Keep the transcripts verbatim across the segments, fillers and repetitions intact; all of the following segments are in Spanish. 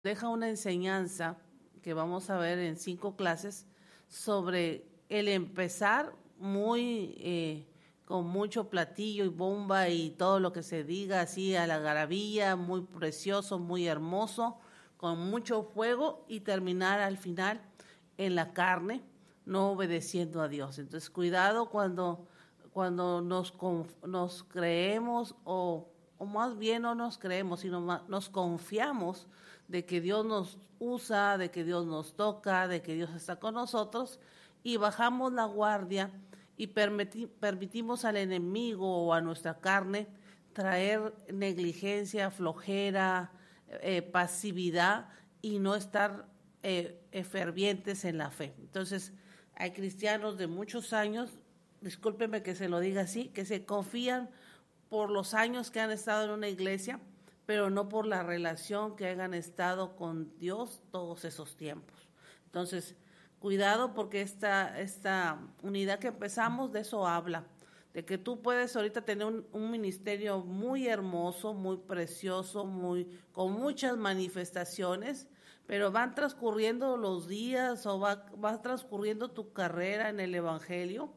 deja una enseñanza que vamos a ver en cinco clases sobre el empezar muy eh, con mucho platillo y bomba y todo lo que se diga así a la garabía, muy precioso, muy hermoso, con mucho fuego y terminar al final en la carne, no obedeciendo a Dios. Entonces, cuidado cuando, cuando nos, nos creemos o, o más bien no nos creemos, sino más, nos confiamos de que Dios nos usa, de que Dios nos toca, de que Dios está con nosotros y bajamos la guardia y permiti- permitimos al enemigo o a nuestra carne traer negligencia, flojera, eh, pasividad y no estar eh, eh, fervientes en la fe. Entonces, hay cristianos de muchos años, discúlpeme que se lo diga así, que se confían por los años que han estado en una iglesia, pero no por la relación que hayan estado con Dios todos esos tiempos. Entonces, cuidado porque esta, esta unidad que empezamos de eso habla, de que tú puedes ahorita tener un, un ministerio muy hermoso, muy precioso, muy, con muchas manifestaciones, pero van transcurriendo los días o va, va transcurriendo tu carrera en el Evangelio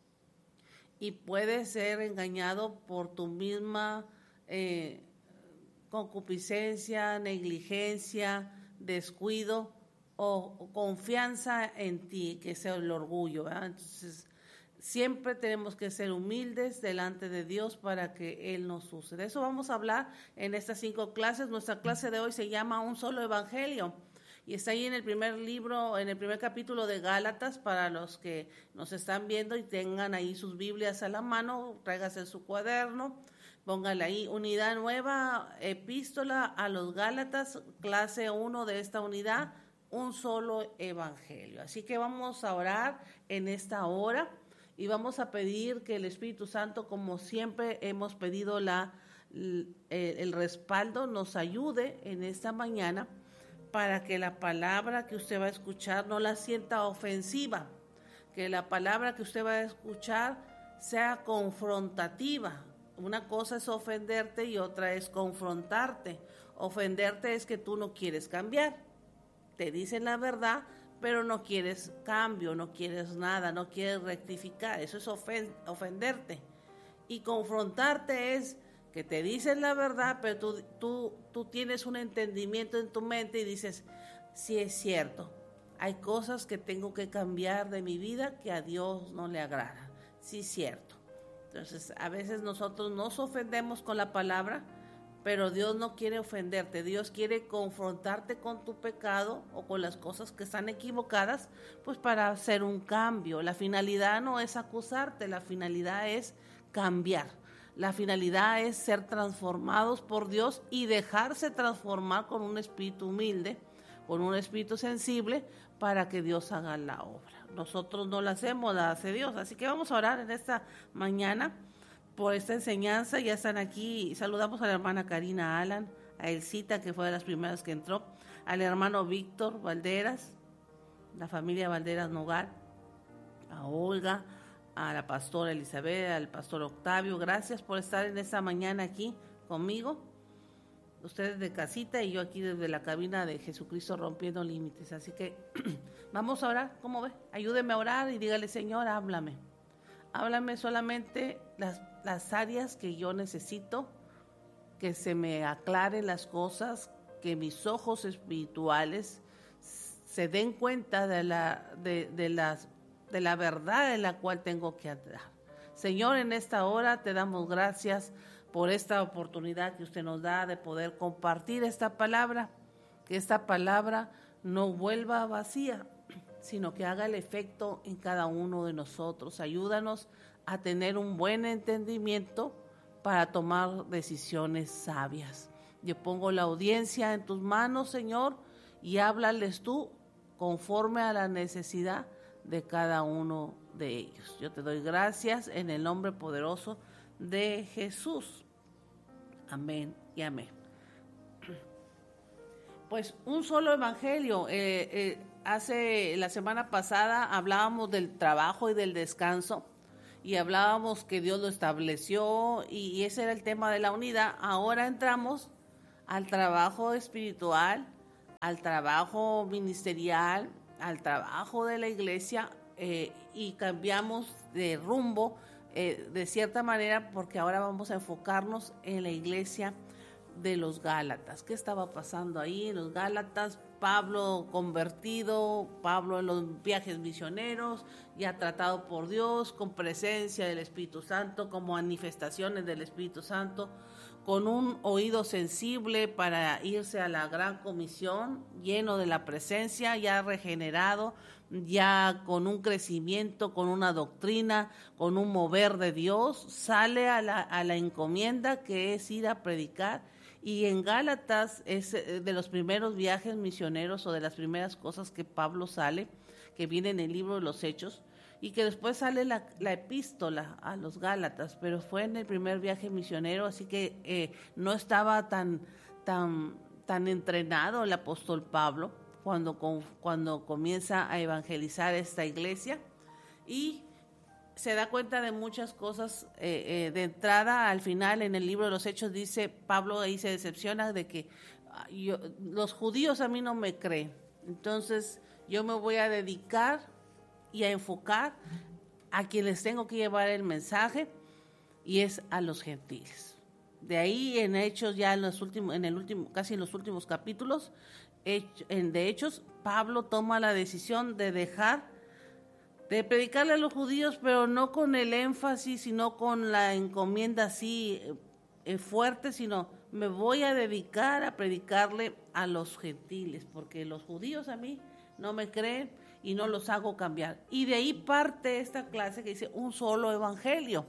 y puedes ser engañado por tu misma eh, concupiscencia, negligencia, descuido o, o confianza en ti, que es el orgullo, ¿verdad? Entonces, siempre tenemos que ser humildes delante de Dios para que Él nos use. De eso vamos a hablar en estas cinco clases. Nuestra clase de hoy se llama Un solo evangelio y está ahí en el primer libro, en el primer capítulo de Gálatas, para los que nos están viendo y tengan ahí sus Biblias a la mano, tráigase su cuaderno, póngale ahí, unidad nueva, epístola a los Gálatas, clase uno de esta unidad, un solo evangelio. Así que vamos a orar en esta hora y vamos a pedir que el Espíritu Santo, como siempre hemos pedido la, el, el respaldo, nos ayude en esta mañana para que la palabra que usted va a escuchar no la sienta ofensiva, que la palabra que usted va a escuchar sea confrontativa. Una cosa es ofenderte y otra es confrontarte. Ofenderte es que tú no quieres cambiar. Te dicen la verdad, pero no quieres cambio, no quieres nada, no quieres rectificar. Eso es ofen- ofenderte. Y confrontarte es que te dicen la verdad, pero tú, tú, tú tienes un entendimiento en tu mente y dices, sí es cierto, hay cosas que tengo que cambiar de mi vida que a Dios no le agrada. Sí es cierto. Entonces, a veces nosotros nos ofendemos con la palabra, pero Dios no quiere ofenderte. Dios quiere confrontarte con tu pecado o con las cosas que están equivocadas, pues para hacer un cambio. La finalidad no es acusarte, la finalidad es cambiar. La finalidad es ser transformados por Dios y dejarse transformar con un espíritu humilde, con un espíritu sensible, para que Dios haga la obra. Nosotros no la hacemos, la hace Dios. Así que vamos a orar en esta mañana por esta enseñanza. Ya están aquí. Saludamos a la hermana Karina Alan, a Elcita, que fue de las primeras que entró, al hermano Víctor Valderas, la familia Valderas Nogal, a Olga, a la pastora Elizabeth, al pastor Octavio. Gracias por estar en esta mañana aquí conmigo. Ustedes de casita y yo aquí desde la cabina de Jesucristo Rompiendo Límites. Así que vamos a orar. ¿Cómo ve? Ayúdeme a orar y dígale, Señor, háblame. Háblame solamente las, las áreas que yo necesito, que se me aclaren las cosas, que mis ojos espirituales se den cuenta de la, de, de las de la verdad en la cual tengo que andar. Señor, en esta hora te damos gracias por esta oportunidad que usted nos da de poder compartir esta palabra, que esta palabra no vuelva vacía, sino que haga el efecto en cada uno de nosotros. Ayúdanos a tener un buen entendimiento para tomar decisiones sabias. Yo pongo la audiencia en tus manos, Señor, y háblales tú conforme a la necesidad de cada uno de ellos. Yo te doy gracias en el nombre poderoso de Jesús. Amén y amén. Pues un solo evangelio. Eh, eh, hace la semana pasada hablábamos del trabajo y del descanso y hablábamos que Dios lo estableció y, y ese era el tema de la unidad. Ahora entramos al trabajo espiritual, al trabajo ministerial, al trabajo de la iglesia, eh, y cambiamos de rumbo eh, de cierta manera, porque ahora vamos a enfocarnos en la iglesia de los Gálatas. ¿Qué estaba pasando ahí en los Gálatas? Pablo convertido, Pablo en los viajes misioneros, ya tratado por Dios, con presencia del Espíritu Santo, con manifestaciones del Espíritu Santo, con un oído sensible para irse a la gran comisión, lleno de la presencia, ya regenerado, ya con un crecimiento, con una doctrina, con un mover de Dios, sale a la, a la encomienda que es ir a predicar. Y en Gálatas es de los primeros viajes misioneros o de las primeras cosas que Pablo sale, que viene en el libro de los Hechos, y que después sale la, la epístola a los Gálatas, pero fue en el primer viaje misionero, así que eh, no estaba tan, tan, tan entrenado el apóstol Pablo cuando, cuando comienza a evangelizar esta iglesia, y se da cuenta de muchas cosas. Eh, eh, de entrada, al final, en el libro de los Hechos, dice Pablo, ahí se decepciona de que yo, los judíos a mí no me creen, entonces yo me voy a dedicar y a enfocar a quienes tengo que llevar el mensaje, y es a los gentiles. De ahí en Hechos, ya en los últimos, en el último, casi en los últimos capítulos de Hechos, Pablo toma la decisión de dejar de predicarle a los judíos, pero no con el énfasis, sino con la encomienda así eh, fuerte, sino me voy a dedicar a predicarle a los gentiles, porque los judíos a mí no me creen y no los hago cambiar. Y de ahí parte esta clase que dice un solo evangelio.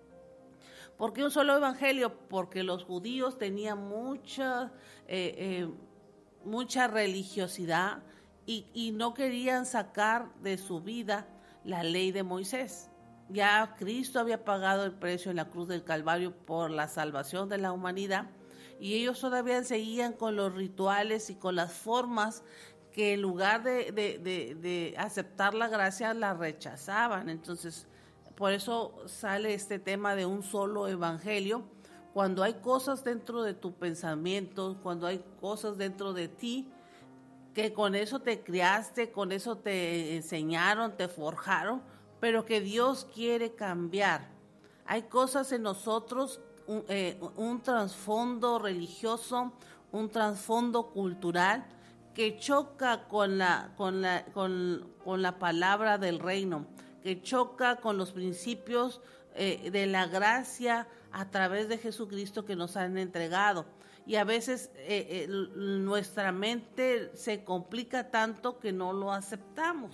¿Por qué un solo evangelio? Porque los judíos tenían mucha, eh, eh, mucha religiosidad y, y no querían sacar de su vida la ley de Moisés. Ya Cristo había pagado el precio en la cruz del Calvario por la salvación de la humanidad, y ellos todavía seguían con los rituales y con las formas que en lugar de, de, de, de aceptar la gracia la rechazaban. Entonces, por eso sale este tema de un solo evangelio. Cuando hay cosas dentro de tu pensamiento, cuando hay cosas dentro de ti, que con eso te criaste, con eso te enseñaron, te forjaron, pero que Dios quiere cambiar. Hay cosas en nosotros, un, eh, un trasfondo religioso, un trasfondo cultural que choca con la, con la, con, con la palabra del reino, que choca con los principios eh, de la gracia a través de Jesucristo que nos han entregado. Y a veces eh, eh, nuestra mente se complica tanto que no lo aceptamos.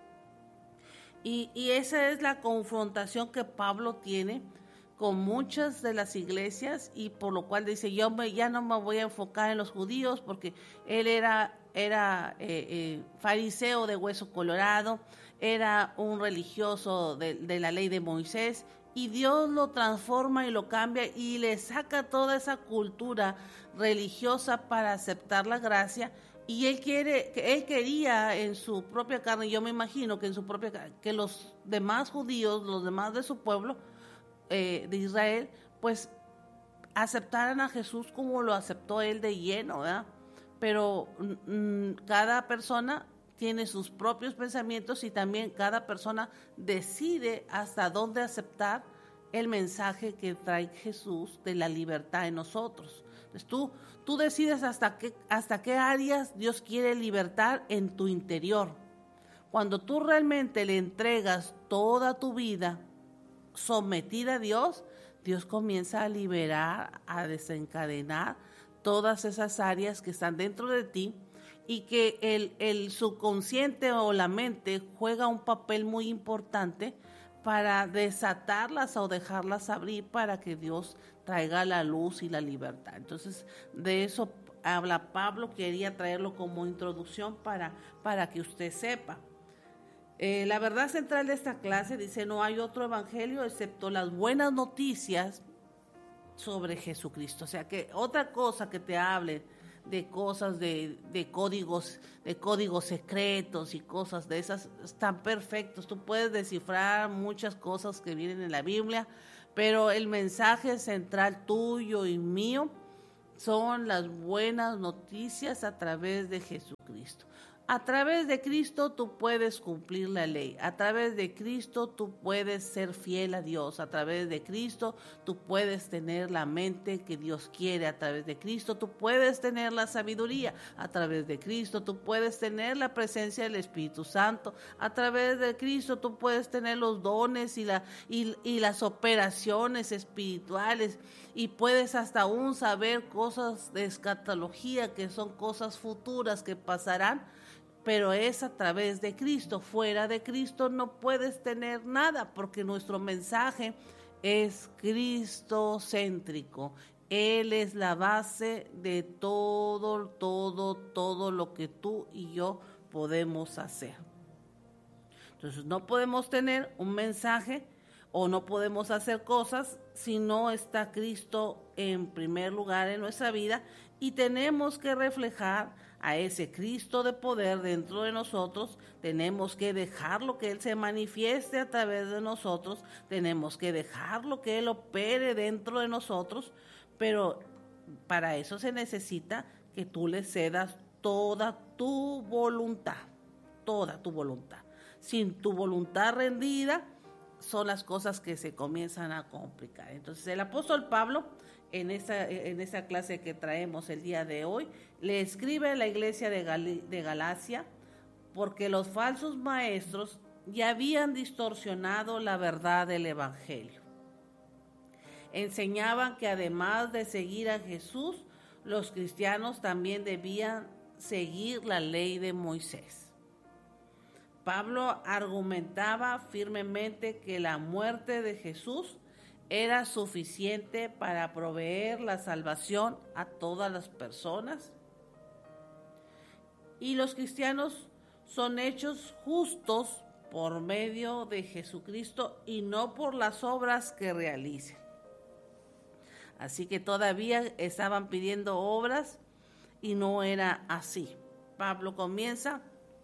Y, y esa es la confrontación que Pablo tiene con muchas de las iglesias, y por lo cual dice, yo me, ya no me voy a enfocar en los judíos, porque él era, era eh, eh, fariseo de hueso colorado, era un religioso de, de la ley de Moisés, y Dios lo transforma y lo cambia y le saca toda esa cultura religiosa para aceptar la gracia. Y él quiere, él quería en su propia carne, yo me imagino que en su propia carne, que los demás judíos, los demás de su pueblo eh, de Israel, pues aceptaran a Jesús como lo aceptó él de lleno, ¿verdad? Pero mm, cada persona tiene sus propios pensamientos, y también cada persona decide hasta dónde aceptar el mensaje que trae Jesús de la libertad en nosotros. Entonces tú, tú decides hasta qué, hasta qué áreas Dios quiere libertar en tu interior. Cuando tú realmente le entregas toda tu vida sometida a Dios, Dios comienza a liberar, a desencadenar todas esas áreas que están dentro de ti, y que el, el subconsciente o la mente juega un papel muy importante para desatarlas o dejarlas abrir para que Dios traiga la luz y la libertad. Entonces, de eso habla Pablo, quería traerlo como introducción para, para que usted sepa. Eh, la verdad central de esta clase dice, no hay otro evangelio excepto las buenas noticias sobre Jesucristo. O sea, que otra cosa que te hable de cosas de, de códigos de códigos secretos y cosas de esas están perfectos. Tú puedes descifrar muchas cosas que vienen en la Biblia, pero el mensaje central tuyo y mío son las buenas noticias a través de Jesucristo. A través de Cristo tú puedes cumplir la ley. A través de Cristo tú puedes ser fiel a Dios. A través de Cristo tú puedes tener la mente que Dios quiere. A través de Cristo tú puedes tener la sabiduría. A través de Cristo tú puedes tener la presencia del Espíritu Santo. A través de Cristo tú puedes tener los dones y, la, y, y las operaciones espirituales. Y puedes hasta aún saber cosas de escatología, que son cosas futuras que pasarán. Pero es a través de Cristo. Fuera de Cristo no puedes tener nada, porque nuestro mensaje es cristocéntrico. Él es la base de todo, todo, todo lo que tú y yo podemos hacer. Entonces no podemos tener un mensaje o no podemos hacer cosas si no está Cristo en primer lugar en nuestra vida, y tenemos que reflejar a ese Cristo de poder dentro de nosotros. Tenemos que dejarlo que Él se manifieste a través de nosotros, tenemos que dejarlo que Él opere dentro de nosotros, pero para eso se necesita que tú le cedas toda tu voluntad, toda tu voluntad. Sin tu voluntad rendida, son las cosas que se comienzan a complicar. Entonces el apóstol Pablo, en esa, en esa clase que traemos el día de hoy, le escribe a la iglesia de, Gal- de Galacia, porque los falsos maestros ya habían distorsionado la verdad del evangelio. Enseñaban que además de seguir a Jesús, los cristianos también debían seguir la ley de Moisés. Pablo argumentaba firmemente que la muerte de Jesús era suficiente para proveer la salvación a todas las personas. Y los cristianos son hechos justos por medio de Jesucristo y no por las obras que realicen. Así que todavía estaban pidiendo obras y no era así. Pablo comienza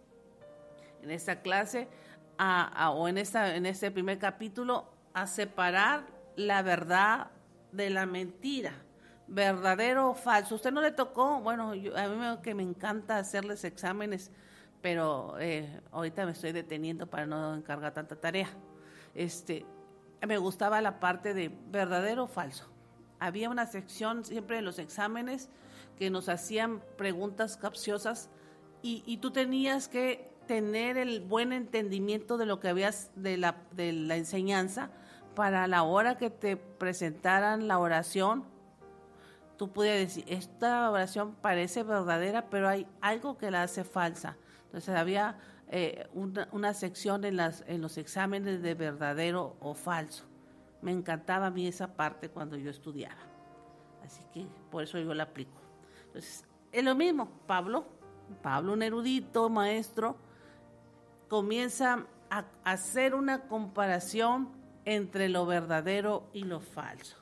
en esta clase a, a, o en, esta, en este primer capítulo a separar la verdad de la mentira, verdadero o falso. ¿Usted no le tocó? Bueno, yo, a mí me, que me encanta hacerles exámenes, pero eh, ahorita me estoy deteniendo para no encargar tanta tarea. Este, me gustaba la parte de verdadero o falso. Había una sección siempre en los exámenes que nos hacían preguntas capciosas y, y tú tenías que tener el buen entendimiento de lo que habías de la, de la enseñanza, para la hora que te presentaran la oración, tú pudieras decir, esta oración parece verdadera, pero hay algo que la hace falsa. Entonces había eh, una, una sección en, las, en los exámenes de verdadero o falso. Me encantaba a mí esa parte cuando yo estudiaba. Así que por eso yo la aplico. Entonces, es lo mismo, Pablo, Pablo, un erudito, maestro, comienza a hacer una comparación entre lo verdadero y lo falso.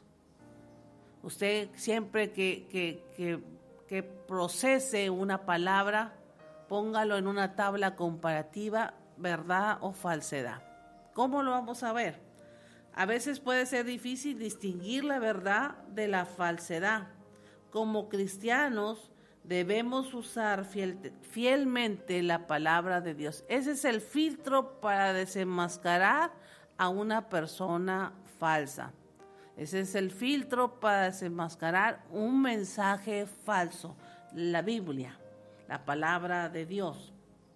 Usted siempre que, que, que, que procese una palabra, póngalo en una tabla comparativa, verdad o falsedad. ¿Cómo lo vamos a ver? A veces puede ser difícil distinguir la verdad de la falsedad. Como cristianos debemos usar fiel, fielmente la palabra de Dios. Ese es el filtro para desenmascarar a una persona falsa. Ese es el filtro para desenmascarar un mensaje falso. La Biblia, la palabra de Dios.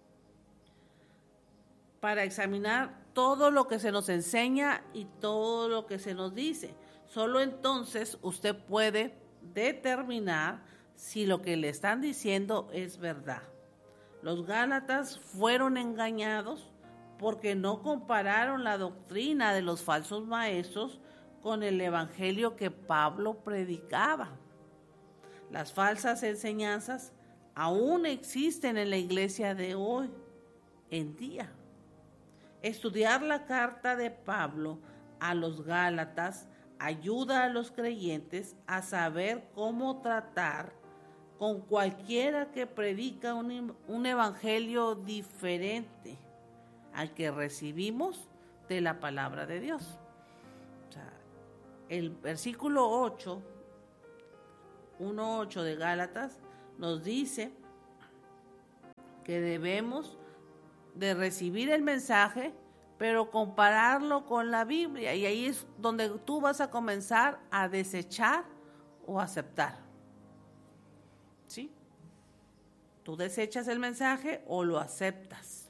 Para examinar todo lo que se nos enseña y todo lo que se nos dice. Solo entonces usted puede determinar si lo que le están diciendo es verdad. Los Gálatas fueron engañados porque no compararon la doctrina de los falsos maestros con el evangelio que Pablo predicaba. Las falsas enseñanzas aún existen en la iglesia de hoy en día. Estudiar la carta de Pablo a los Gálatas ayuda a los creyentes a saber cómo tratar con cualquiera que predica un, un evangelio diferente al que recibimos de la palabra de Dios. O sea, el versículo ocho uno ocho de Gálatas nos dice que debemos de recibir el mensaje, pero compararlo con la Biblia, y ahí es donde tú vas a comenzar a desechar o aceptar. ¿Sí? Tú desechas el mensaje o lo aceptas.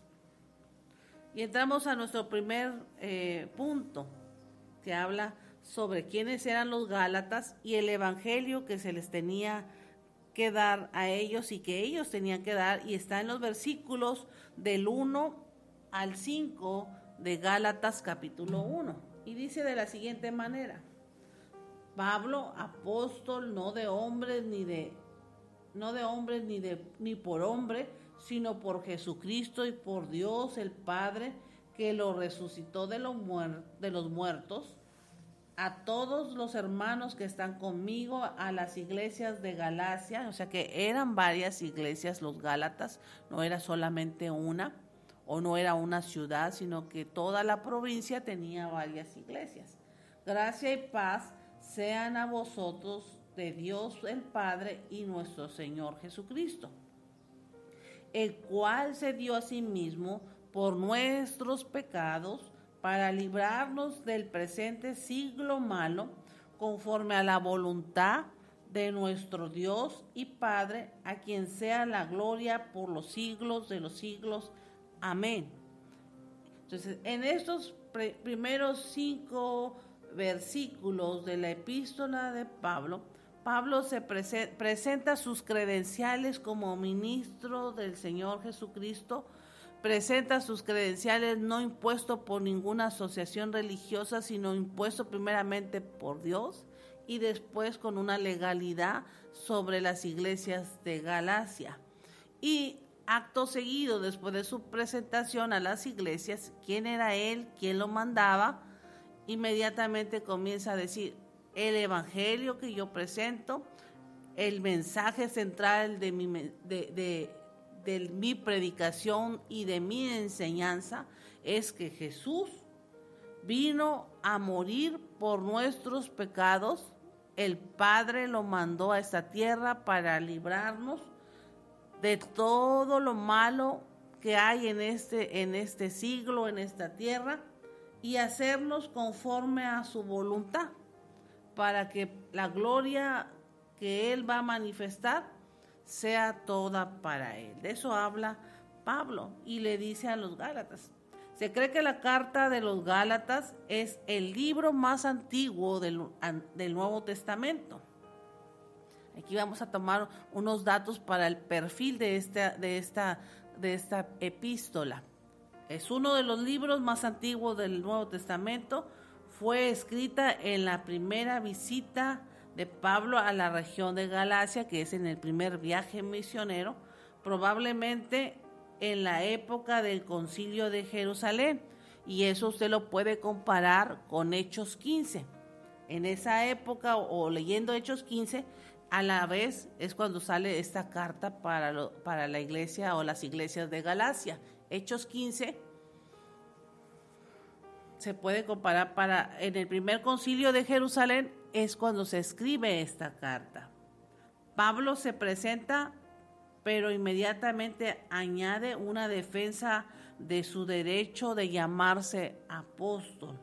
Y entramos a nuestro primer eh, punto, que habla sobre quiénes eran los Gálatas y el evangelio que se les tenía que dar a ellos y que ellos tenían que dar, y está en los versículos del uno al cinco de Gálatas capítulo uno. Y dice de la siguiente manera: Pablo, apóstol, no de hombres ni de no de hombres ni de ni por hombre, sino por Jesucristo y por Dios el Padre, que lo resucitó de los, muer- de los muertos, a todos los hermanos que están conmigo, a las iglesias de Galacia, o sea que eran varias iglesias los Gálatas, no era solamente una, o no era una ciudad, sino que toda la provincia tenía varias iglesias. Gracia y paz sean a vosotros de Dios el Padre y nuestro Señor Jesucristo, el cual se dio a sí mismo por nuestros pecados para librarnos del presente siglo malo, conforme a la voluntad de nuestro Dios y Padre, a quien sea la gloria por los siglos de los siglos. Amén. Entonces, en estos pre- primeros cinco versículos de la epístola de Pablo, Pablo se prese- presenta sus credenciales como ministro del Señor Jesucristo, presenta sus credenciales no impuesto por ninguna asociación religiosa, sino impuesto primeramente por Dios y después con una legalidad sobre las iglesias de Galacia. Y acto seguido, después de su presentación a las iglesias, quién era él, quién lo mandaba, inmediatamente comienza a decir: el evangelio que yo presento, el mensaje central de mi, de, de, de mi predicación y de mi enseñanza es que Jesús vino a morir por nuestros pecados. El Padre lo mandó a esta tierra para librarnos de todo lo malo que hay en este, en este siglo, en esta tierra, y hacernos conforme a su voluntad, para que la gloria que Él va a manifestar sea toda para Él. De eso habla Pablo y le dice a los Gálatas. Se cree que la carta de los Gálatas es el libro más antiguo del, del Nuevo Testamento. Aquí vamos a tomar unos datos para el perfil de esta, de esta, de esta epístola. Es uno de los libros más antiguos del Nuevo Testamento. Fue escrita en la primera visita de Pablo a la región de Galacia, que es en el primer viaje misionero, probablemente en la época del Concilio de Jerusalén, y eso usted lo puede comparar con Hechos quince. En esa época, o, o leyendo Hechos quince, a la vez es cuando sale esta carta para, lo, para la iglesia o las iglesias de Galacia. Hechos quince se puede comparar para, en el primer concilio de Jerusalén es cuando se escribe esta carta. Pablo se presenta, pero inmediatamente añade una defensa de su derecho de llamarse apóstol.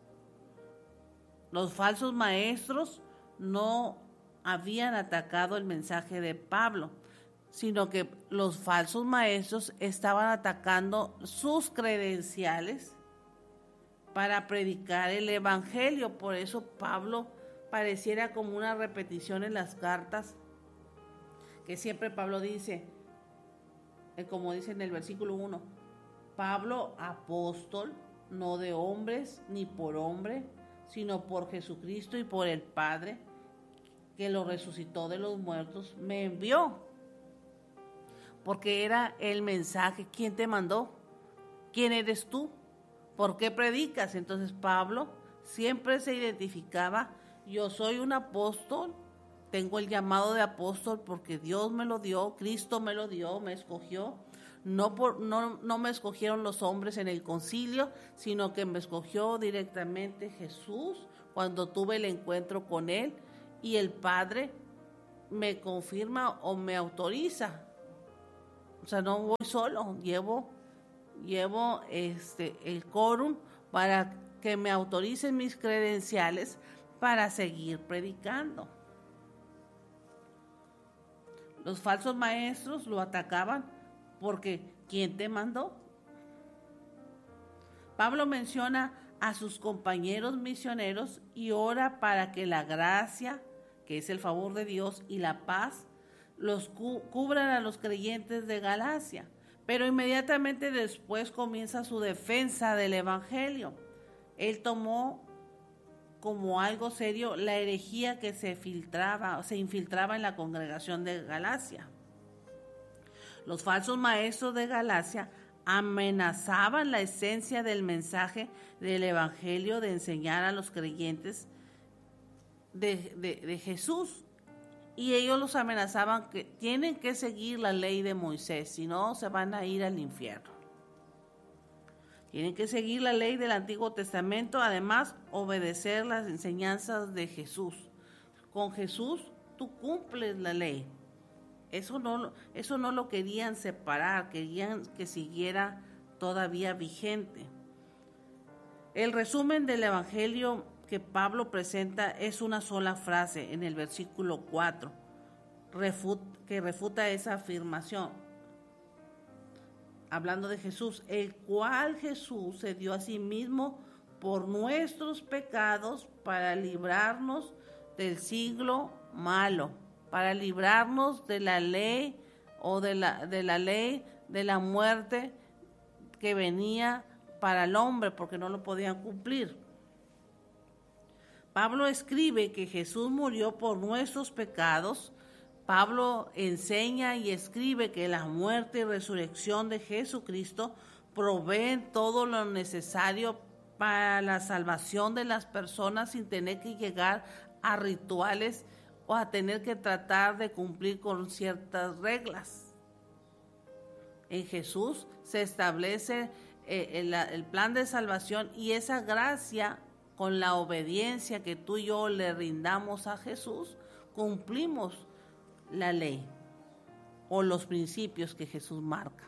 Los falsos maestros no habían atacado el mensaje de Pablo, sino que los falsos maestros estaban atacando sus credenciales para predicar el evangelio. Por eso Pablo pareciera como una repetición en las cartas, que siempre Pablo dice, como dice en el versículo uno, Pablo, apóstol, no de hombres ni por hombre, sino por Jesucristo y por el Padre, que lo resucitó de los muertos, me envió. Porque era el mensaje. ¿Quién te mandó? ¿Quién eres tú? ¿Por qué predicas? Entonces Pablo siempre se identificaba: yo soy un apóstol, tengo el llamado de apóstol porque Dios me lo dio, Cristo me lo dio, me escogió. No, por, no, no me escogieron los hombres en el concilio, sino que me escogió directamente Jesús cuando tuve el encuentro con Él, y el Padre me confirma o me autoriza. O sea, no voy solo, llevo, llevo este, el quórum para que me autoricen mis credenciales para seguir predicando. Los falsos maestros lo atacaban porque ¿quién te mandó? Pablo menciona a sus compañeros misioneros y ora para que la gracia, que es el favor de Dios, y la paz los cu- cubran a los creyentes de Galacia. Pero inmediatamente después comienza su defensa del evangelio. Él tomó como algo serio la herejía que se filtraba, se infiltraba en la congregación de Galacia. Los falsos maestros de Galacia amenazaban la esencia del mensaje del evangelio de enseñar a los creyentes de, de, de Jesús. Y ellos los amenazaban que tienen que seguir la ley de Moisés, si no se van a ir al infierno. Tienen que seguir la ley del Antiguo Testamento, además obedecer las enseñanzas de Jesús. Con Jesús tú cumples la ley. Eso no, eso no lo querían separar, querían que siguiera todavía vigente. El resumen del Evangelio que Pablo presenta es una sola frase en el versículo cuatro, refut, que refuta esa afirmación. Hablando de Jesús, el cual Jesús se dio a sí mismo por nuestros pecados para librarnos del siglo malo, para librarnos de la ley o de la, de la ley de la muerte que venía para el hombre porque no lo podían cumplir. Pablo escribe que Jesús murió por nuestros pecados. Pablo enseña y escribe que la muerte y resurrección de Jesucristo proveen todo lo necesario para la salvación de las personas sin tener que llegar a rituales o a tener que tratar de cumplir con ciertas reglas. En Jesús se establece eh, el, el plan de salvación y esa gracia, con la obediencia que tú y yo le rindamos a Jesús, cumplimos la ley o los principios que Jesús marca.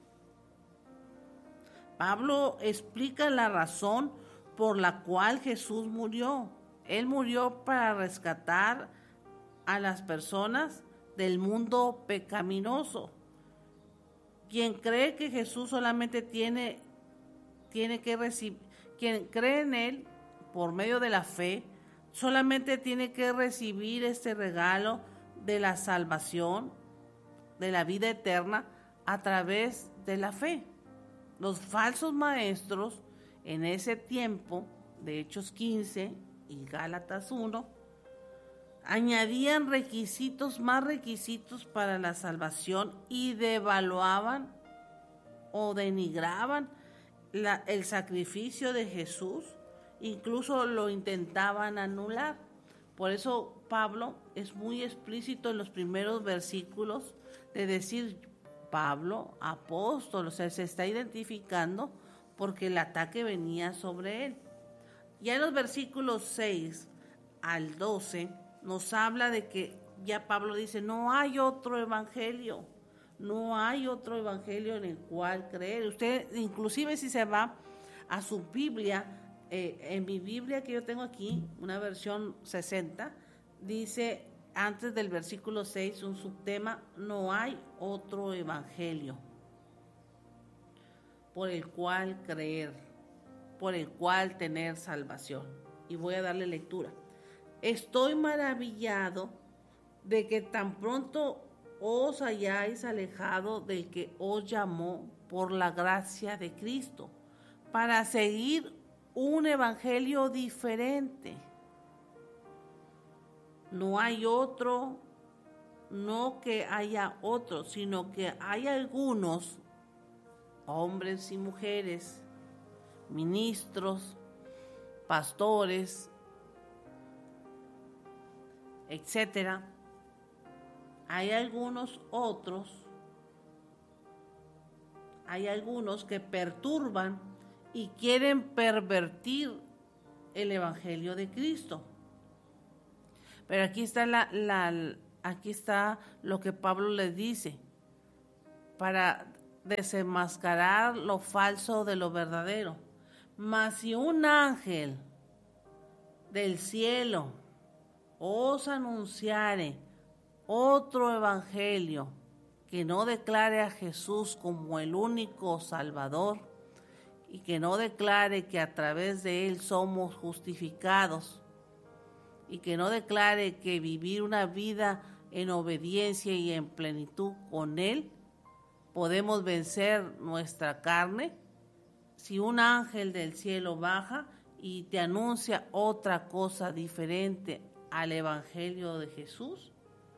Pablo explica la razón por la cual Jesús murió. Él murió para rescatar a las personas del mundo pecaminoso. Quien cree que Jesús solamente tiene, tiene que recibir, quien cree en Él por medio de la fe, solamente tiene que recibir este regalo de la salvación, de la vida eterna, a través de la fe. Los falsos maestros en ese tiempo, de Hechos quince y Gálatas uno, añadían requisitos, más requisitos para la salvación y devaluaban o denigraban la, el sacrificio de Jesús, incluso lo intentaban anular. Por eso Pablo es muy explícito en los primeros versículos de decir, Pablo, apóstol, o sea, se está identificando porque el ataque venía sobre él. Ya en los versículos seis al doce nos habla de que ya Pablo dice, no hay otro evangelio, no hay otro evangelio en el cual creer. Usted, inclusive si se va a su Biblia, eh, en mi Biblia que yo tengo aquí, una versión sesenta, dice antes del versículo seis un subtema, no hay otro evangelio por el cual creer, por el cual tener salvación. Y voy a darle lectura. Estoy maravillado de que tan pronto os hayáis alejado del que os llamó por la gracia de Cristo, para seguir un evangelio diferente. No hay otro, no que haya otro, sino que hay algunos, hombres y mujeres, ministros, pastores, etcétera. Hay algunos otros, hay algunos que perturban y quieren pervertir el evangelio de Cristo. Pero aquí está la, la aquí está lo que Pablo les dice, para desenmascarar lo falso de lo verdadero. Mas si un ángel del cielo os anunciare otro evangelio que no declare a Jesús como el único Salvador y que no declare que a través de él somos justificados y que no declare que vivir una vida en obediencia y en plenitud con él podemos vencer nuestra carne, si un ángel del cielo baja y te anuncia otra cosa diferente al evangelio de Jesús,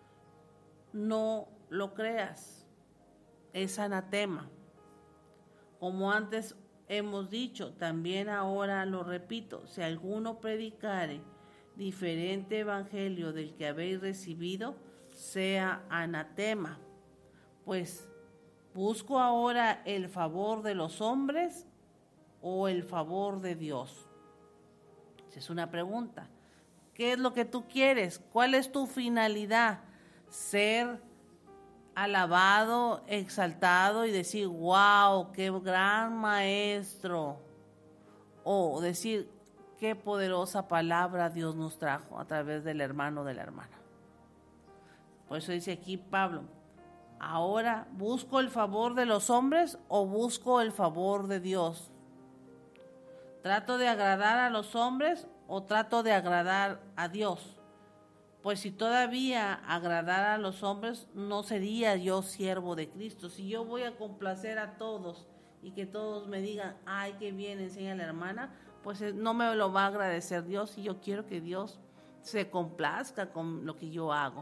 no lo creas, es anatema. Como antes hemos dicho, también ahora lo repito, si alguno predicare diferente evangelio del que habéis recibido, sea anatema. Pues, ¿busco ahora el favor de los hombres o el favor de Dios? Esa es una pregunta. ¿Qué es lo que tú quieres? ¿Cuál es tu finalidad? Ser alabado, exaltado y decir, wow, qué gran maestro. O decir, qué poderosa palabra Dios nos trajo a través del hermano o de la hermana. Por eso dice aquí Pablo, ahora, ¿busco el favor de los hombres o busco el favor de Dios? ¿Trato de agradar a los hombres o trato de agradar a Dios? Pues si todavía agradara a los hombres, no sería yo siervo de Cristo. Si yo voy a complacer a todos y que todos me digan, ay, qué bien enseña la hermana, pues no me lo va a agradecer Dios y yo quiero que Dios se complazca con lo que yo hago.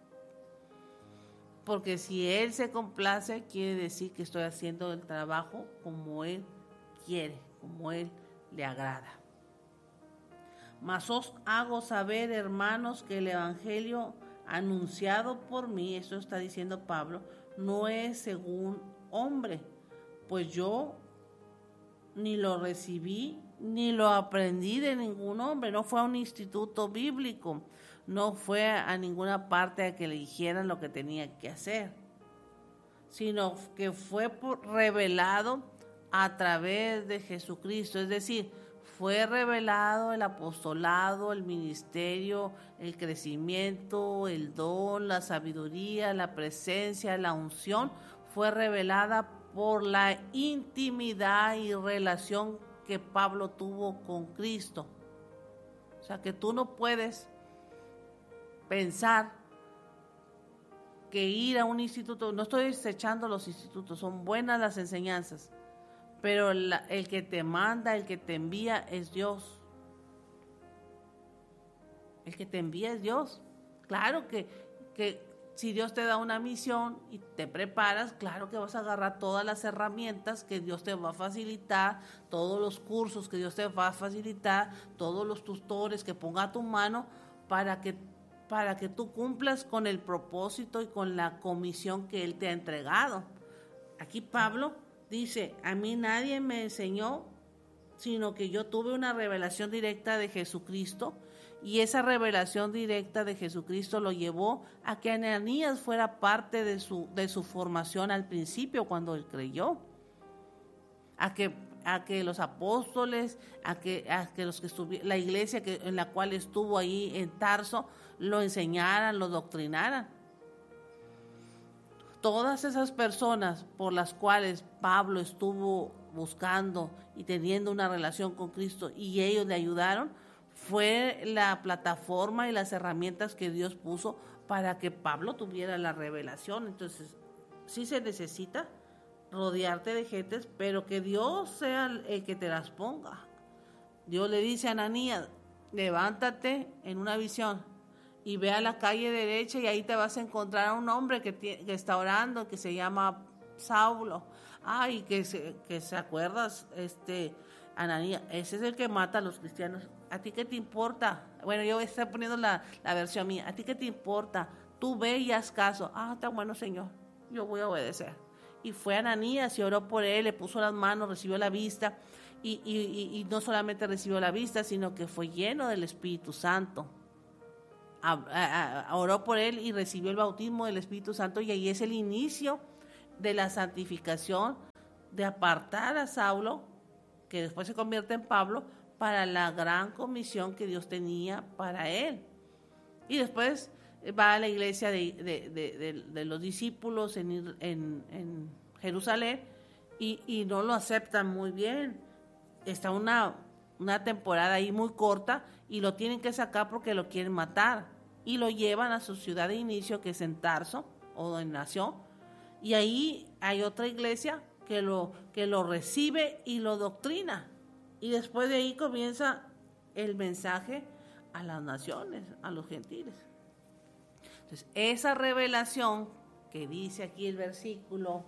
Porque si Él se complace, quiere decir que estoy haciendo el trabajo como Él quiere, como Él le agrada. Mas os hago saber, hermanos, que el evangelio anunciado por mí, eso está diciendo Pablo, no es según hombre, pues yo ni lo recibí ni lo aprendí de ningún hombre, no fue a un instituto bíblico, no fue a ninguna parte a que le dijeran lo que tenía que hacer, sino que fue por, revelado a través de Jesucristo, es decir, fue revelado el apostolado, el ministerio, el crecimiento, el don, la sabiduría, la presencia, la unción, fue revelada por la intimidad y relación que Pablo tuvo con Cristo. O sea que tú no puedes pensar que ir a un instituto, no estoy desechando los institutos, son buenas las enseñanzas, pero la, el que te manda, el que te envía es Dios. El que te envía es Dios. Claro que, que si Dios te da una misión y te preparas, claro que vas a agarrar todas las herramientas que Dios te va a facilitar, todos los cursos que Dios te va a facilitar, todos los tutores que ponga a tu mano para que, para que tú cumplas con el propósito y con la comisión que Él te ha entregado. Aquí Pablo dice, a mí nadie me enseñó, sino que yo tuve una revelación directa de Jesucristo, y esa revelación directa de Jesucristo lo llevó a que Ananías fuera parte de su, de su formación al principio cuando él creyó, a que, a que los apóstoles, a que, a que, los que estuvi- la iglesia que, en la cual estuvo ahí en Tarso, lo enseñaran, lo doctrinaran. Todas esas personas por las cuales Pablo estuvo buscando y teniendo una relación con Cristo y ellos le ayudaron, fue la plataforma y las herramientas que Dios puso para que Pablo tuviera la revelación. Entonces, sí se necesita rodearte de gentes, pero que Dios sea el que te las ponga. Dios le dice a Ananías, levántate en una visión y ve a la calle derecha y ahí te vas a encontrar a un hombre que, t- que está orando, que se llama Saulo. Ay, que se, que se acuerdas, este, Ananías, ese es el que mata a los cristianos. ¿A ti qué te importa? Bueno, yo estoy poniendo la, la versión mía. ¿A ti qué te importa? Tú ve y haz caso. Ah, está bueno, Señor, yo voy a obedecer. Y fue Ananías y oró por él, le puso las manos, recibió la vista. Y, y, y, y no solamente recibió la vista, sino que fue lleno del Espíritu Santo. a, a, a, oró por él y recibió el bautismo del Espíritu Santo, y ahí es el inicio de la santificación, de apartar a Saulo, que después se convierte en Pablo, para la gran comisión que Dios tenía para él. Y después va a la iglesia de, de, de, de, de los discípulos en, en, en Jerusalén y, y no lo aceptan muy bien. Está una, una temporada ahí muy corta y lo tienen que sacar porque lo quieren matar. Y lo llevan a su ciudad de inicio, que es en Tarso, o donde nació. Y ahí hay otra iglesia que lo, que lo recibe y lo doctrina. Y después de ahí comienza el mensaje a las naciones, a los gentiles. Entonces, esa revelación que dice aquí el versículo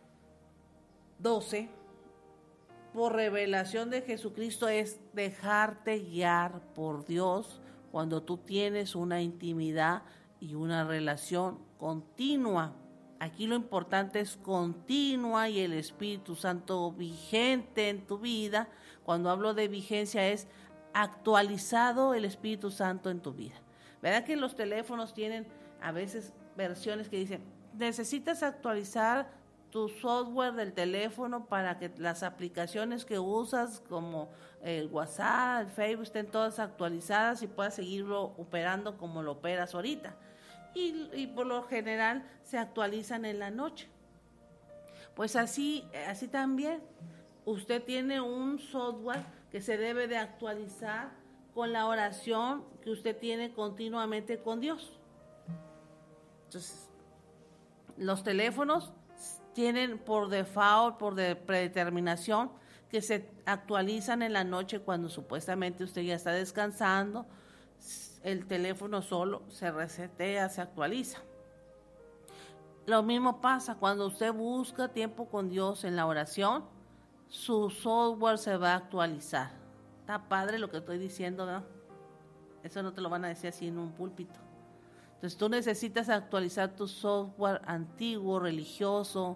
doce, por revelación de Jesucristo, es dejarte guiar por Dios cuando tú tienes una intimidad y una relación continua. Aquí lo importante es continua y el Espíritu Santo vigente en tu vida. Cuando hablo de vigencia es actualizado el Espíritu Santo en tu vida. ¿Verdad que los teléfonos tienen a veces versiones que dicen, necesitas actualizar tu software del teléfono para que las aplicaciones que usas como el WhatsApp, el Facebook, estén todas actualizadas y puedas seguirlo operando como lo operas ahorita? Y, y por lo general se actualizan en la noche. Pues así, así también, usted tiene un software que se debe de actualizar con la oración que usted tiene continuamente con Dios. Entonces, los teléfonos tienen por default, por de predeterminación, que se actualizan en la noche cuando supuestamente usted ya está descansando. El teléfono solo se resetea, se actualiza. Lo mismo pasa cuando usted busca tiempo con Dios en la oración, su software se va a actualizar. Está padre lo que estoy diciendo, ¿no? Eso no te lo van a decir así en un púlpito. Entonces tú necesitas actualizar tu software antiguo, religioso,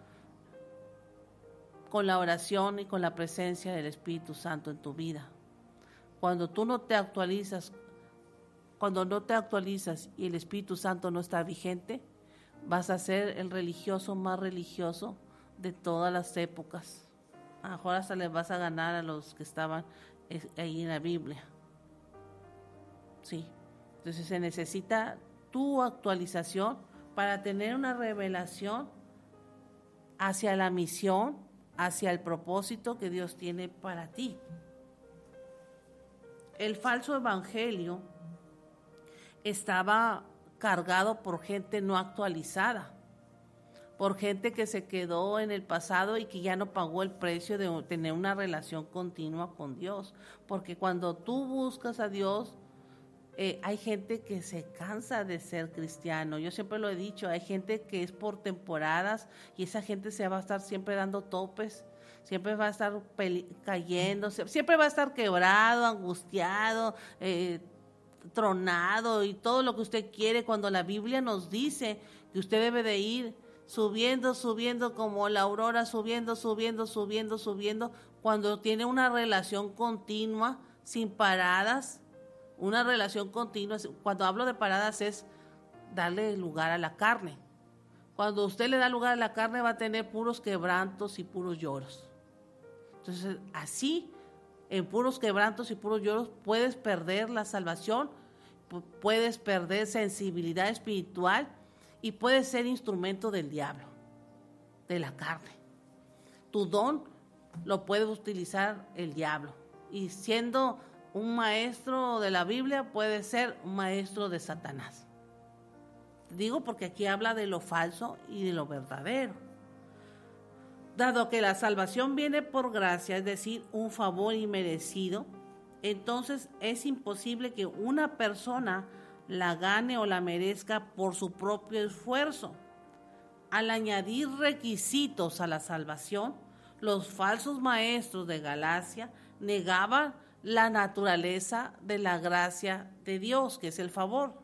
con la oración y con la presencia del Espíritu Santo en tu vida. Cuando tú no te actualizas, cuando no te actualizas y el Espíritu Santo no está vigente, vas a ser el religioso más religioso de todas las épocas. A lo mejor hasta les vas a ganar a los que estaban ahí en la Biblia. Sí. Entonces se necesita tu actualización para tener una revelación hacia la misión, hacia el propósito que Dios tiene para ti. El falso evangelio estaba cargado por gente no actualizada, por gente que se quedó en el pasado y que ya no pagó el precio de tener una relación continua con Dios. Porque cuando tú buscas a Dios, eh, hay gente que se cansa de ser cristiano. Yo siempre lo he dicho, hay gente que es por temporadas y esa gente se va a estar siempre dando topes, siempre va a estar peli- cayendo, siempre va a estar quebrado, angustiado, eh, tronado y todo lo que usted quiere, cuando la Biblia nos dice que usted debe de ir subiendo, subiendo como la aurora, subiendo, subiendo, subiendo, subiendo, cuando tiene una relación continua, sin paradas, una relación continua. Cuando hablo de paradas es darle lugar a la carne. Cuando usted le da lugar a la carne va a tener puros quebrantos y puros lloros. Entonces, así, en puros quebrantos y puros lloros, puedes perder la salvación, puedes perder sensibilidad espiritual y puedes ser instrumento del diablo, de la carne. Tu don lo puede utilizar el diablo. Y siendo un maestro de la Biblia, puede ser un maestro de Satanás. Digo porque aquí habla de lo falso y de lo verdadero. Dado que la salvación viene por gracia, es decir, un favor inmerecido, entonces es imposible que una persona la gane o la merezca por su propio esfuerzo. Al añadir requisitos a la salvación, los falsos maestros de Galacia negaban la naturaleza de la gracia de Dios, que es el favor.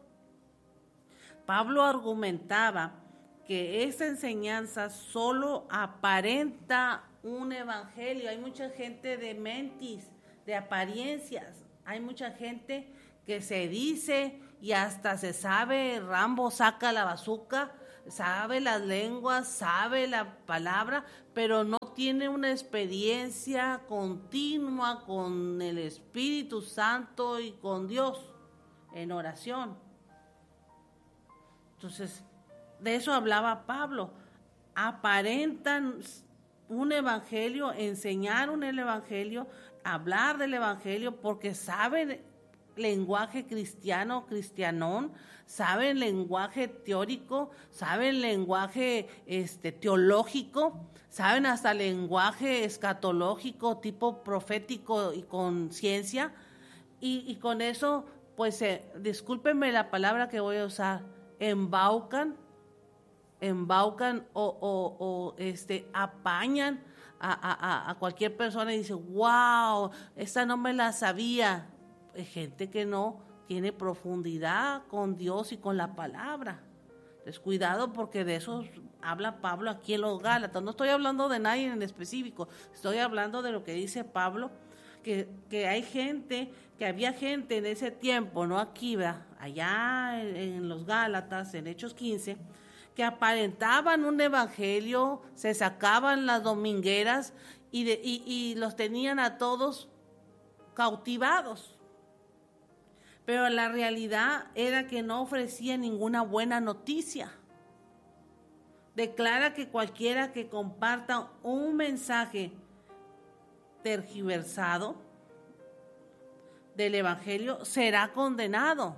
Pablo argumentaba que esta enseñanza solo aparenta un evangelio. Hay mucha gente de mentis, de apariencias. Hay mucha gente que se dice y hasta se sabe, Rambo saca la bazuca, sabe las lenguas, sabe la palabra, pero no tiene una experiencia continua con el Espíritu Santo y con Dios en oración. Entonces, de eso hablaba Pablo. Aparentan un evangelio, enseñar un evangelio, hablar del evangelio, porque saben lenguaje cristiano, cristianón, saben lenguaje teórico, saben lenguaje este, teológico, saben hasta lenguaje escatológico, tipo profético y con ciencia, y, y con eso, pues, eh, discúlpenme la palabra que voy a usar, embaucan, embaucan o, o, o este, apañan a, a, a cualquier persona y dice, wow, esta no me la sabía. Hay gente que no tiene profundidad con Dios y con la palabra. Entonces, cuidado, porque de eso habla Pablo aquí en los Gálatas. No estoy hablando de nadie en específico, estoy hablando de lo que dice Pablo, que, que hay gente, que había gente en ese tiempo, no aquí, ¿verdad? Allá en, en los Gálatas, en Hechos quince, que aparentaban un evangelio, se sacaban las domingueras y, de, y, y los tenían a todos cautivados. Pero la realidad era que no ofrecía ninguna buena noticia. Declara que cualquiera que comparta un mensaje tergiversado del evangelio será condenado.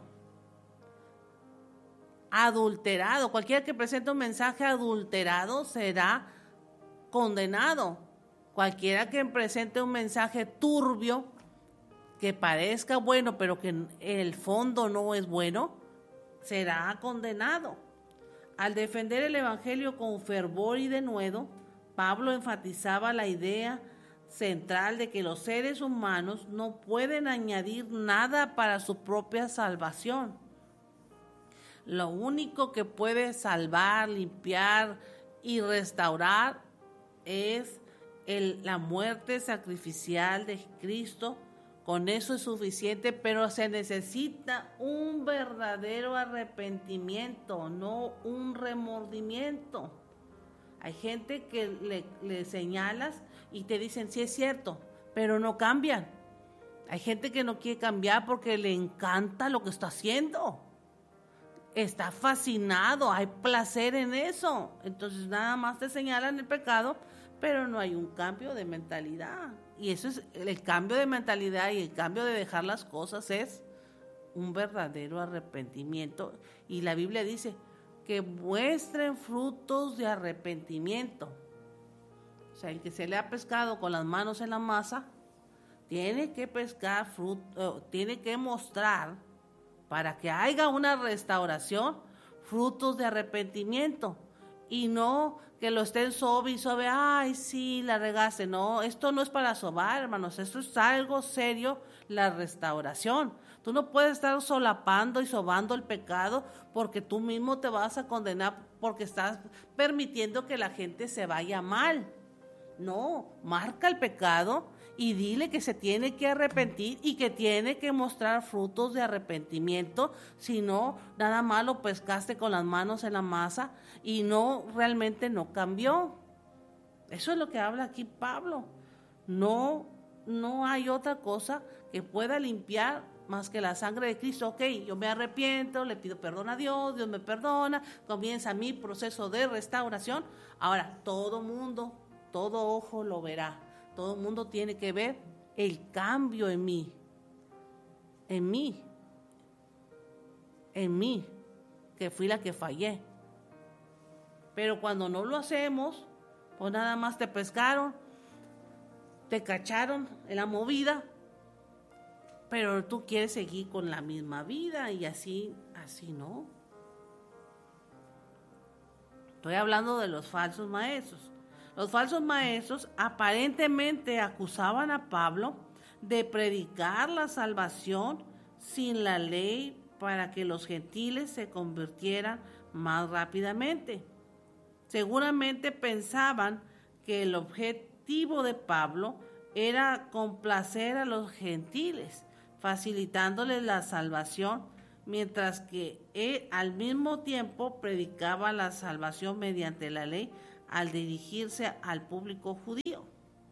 Adulterado, cualquiera que presente un mensaje adulterado será condenado. Cualquiera que presente un mensaje turbio, que parezca bueno, pero que en el fondo no es bueno, será condenado. Al defender el evangelio con fervor y denuedo, Pablo enfatizaba la idea central de que los seres humanos no pueden añadir nada para su propia salvación. Lo único que puede salvar, limpiar y restaurar es el, la muerte sacrificial de Cristo. Con eso es suficiente, pero se necesita un verdadero arrepentimiento, no un remordimiento. Hay gente que le, le señalas y te dicen, sí es cierto, pero no cambian. Hay gente que no quiere cambiar porque le encanta lo que está haciendo. Está fascinado, hay placer en eso. Entonces nada más te señalan el pecado, pero no hay un cambio de mentalidad. Y eso es el cambio de mentalidad, y el cambio de dejar las cosas es un verdadero arrepentimiento. Y la Biblia dice que muestren frutos de arrepentimiento. O sea, el que se le ha pescado con las manos en la masa tiene que pescar fruto, tiene que mostrar, para que haya una restauración, frutos de arrepentimiento. Y no que lo estén sobe y sobe, ay, sí, la regaste. No, esto no es para sobar, hermanos, esto es algo serio, la restauración. Tú no puedes estar solapando y sobando el pecado, porque tú mismo te vas a condenar, porque estás permitiendo que la gente se vaya mal. No, marca el pecado y dile que se tiene que arrepentir y que tiene que mostrar frutos de arrepentimiento. Si no, nada más lo pescaste con las manos en la masa y no, realmente no cambió. Eso es lo que habla aquí Pablo. No, no hay otra cosa que pueda limpiar más que la sangre de Cristo. Ok, yo me arrepiento, le pido perdón a Dios, Dios me perdona, comienza mi proceso de restauración. Ahora, todo mundo, todo ojo lo verá. Todo el mundo tiene que ver el cambio en mí, en mí, en mí, que fui la que fallé. Pero cuando no lo hacemos, pues nada más te pescaron, te cacharon en la movida, pero tú quieres seguir con la misma vida y así, así no. Estoy hablando de los falsos maestros. Los falsos maestros aparentemente acusaban a Pablo de predicar la salvación sin la ley para que los gentiles se convirtieran más rápidamente. Seguramente pensaban que el objetivo de Pablo era complacer a los gentiles, facilitándoles la salvación mientras que él al mismo tiempo predicaba la salvación mediante la ley al dirigirse al público judío.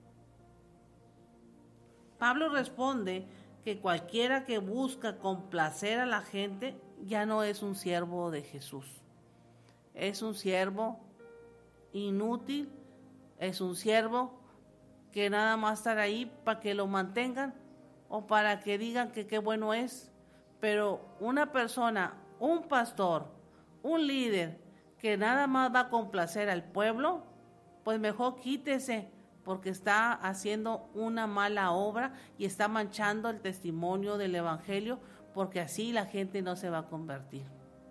Pablo responde que cualquiera que busca complacer a la gente ya no es un siervo de Jesús. Es un siervo inútil, es un siervo que nada más estar ahí para que lo mantengan o para que digan que qué bueno es. Pero una persona, un pastor, un líder que nada más va a complacer al pueblo, pues mejor quítese, porque está haciendo una mala obra y está manchando el testimonio del evangelio, porque así la gente no se va a convertir.